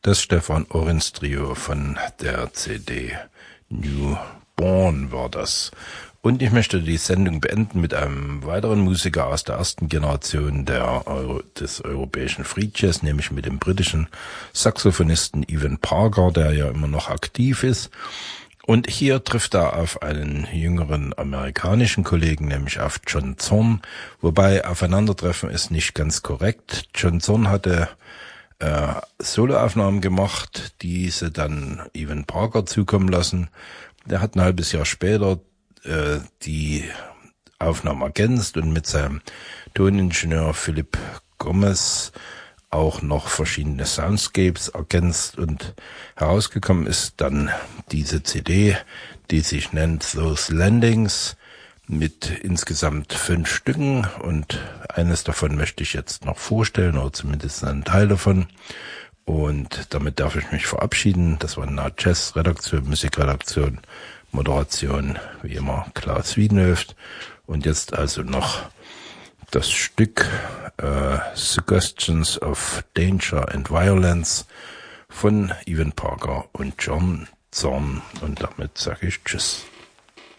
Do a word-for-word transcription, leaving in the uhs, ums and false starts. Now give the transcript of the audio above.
Das Stefan Ohrens Trio von der C D Newborn war das. Und ich möchte die Sendung beenden mit einem weiteren Musiker aus der ersten Generation der Euro, des europäischen Free Jazz, nämlich mit dem britischen Saxophonisten Evan Parker, der ja immer noch aktiv ist. Und hier trifft er auf einen jüngeren amerikanischen Kollegen, nämlich auf John Zorn. Wobei Aufeinandertreffen ist nicht ganz korrekt. John Zorn hatte äh, Soloaufnahmen gemacht, diese dann Evan Parker zukommen lassen. Der hat ein halbes Jahr später äh, die Aufnahmen ergänzt und mit seinem Toningenieur Philipp Gomez auch noch verschiedene Soundscapes ergänzt, und herausgekommen ist dann diese C D, die sich nennt Those Landings, mit insgesamt fünf Stücken, und eines davon möchte ich jetzt noch vorstellen, oder zumindest einen Teil davon. Und damit darf ich mich verabschieden. Das war eine Jazz-Redaktion, Musikredaktion, Moderation, wie immer Klaus Wiedenhöft. Und jetzt also noch das Stück äh, Suggestions of Danger and Violence von Evan Parker und John Zorn. Und damit sage ich Tschüss.